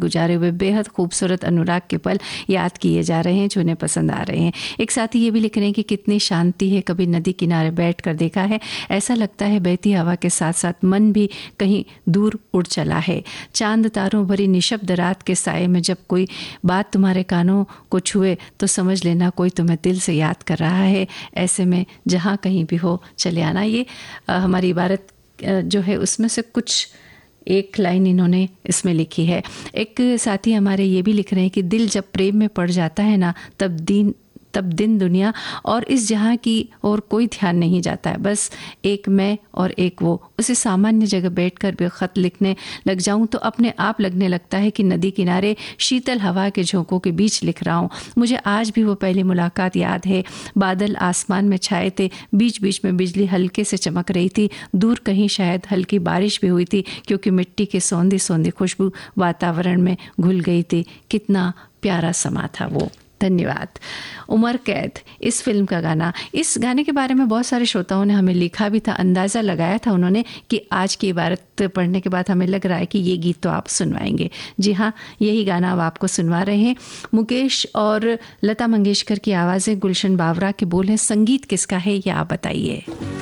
गुजारे हुए बेहद खूबसूरत अनुराग के पल याद किए जा रहे हैं जो उन्हें पसंद आ रहे हैं। एक साथी ये भी लिख रहे हैं कि कितनी शांति है, कभी नदी किनारे बैठ कर देखा है, ऐसा लगता है बहती हवा के साथ साथ मन भी कहीं दूर उड़ चला है। चांद तारों भरी निशब्द रात के साए में जब कोई बात तुम्हारे कानों को छुए तो समझ लेना कोई तुम्हें दिल से याद कर रहा है, ऐसे में जहाँ कहीं भी हो चले आना। ये हमारी इबारत जो है उसमें से कुछ एक लाइन इन्होंने इसमें लिखी है। एक साथी हमारे ये भी लिख रहे हैं कि दिल जब प्रेम में पड़ जाता है ना, तब दिन दुनिया और इस जहाँ की और कोई ध्यान नहीं जाता है, बस एक मैं और एक वो। उसे सामान्य जगह बैठकर भी ख़त लिखने लग जाऊं तो अपने आप लगने लगता है कि नदी किनारे शीतल हवा के झोंकों के बीच लिख रहा हूँ। मुझे आज भी वो पहली मुलाकात याद है। बादल आसमान में छाए थे, बीच बीच में बिजली हल्के से चमक रही थी, दूर कहीं शायद हल्की बारिश भी हुई थी क्योंकि मिट्टी की सौंधी सौंधी खुशबू वातावरण में घुल गई थी। कितना प्यारा समा था वो। धन्यवाद। उमर कैद इस फिल्म का गाना, इस गाने के बारे में बहुत सारे श्रोताओं ने हमें लिखा भी था, अंदाज़ा लगाया था उन्होंने कि आज की इबारत पढ़ने के बाद हमें लग रहा है कि ये गीत तो आप सुनवाएंगे। जी हाँ, यही गाना अब आपको सुनवा रहे हैं। मुकेश और लता मंगेशकर की आवाज़ें, गुलशन बावरा के बोल हैं। संगीत किसका है ये आप बताइए।